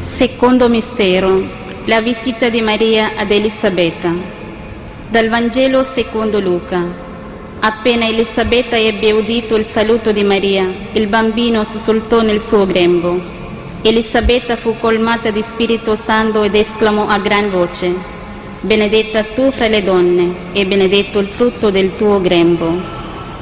Secondo mistero, la visita di Maria ad Elisabetta. Dal Vangelo secondo Luca. Appena Elisabetta ebbe udito il saluto di Maria, il bambino sussultò nel suo grembo. Elisabetta fu colmata di Spirito Santo ed esclamò a gran voce: «Benedetta tu fra le donne, e benedetto il frutto del tuo grembo».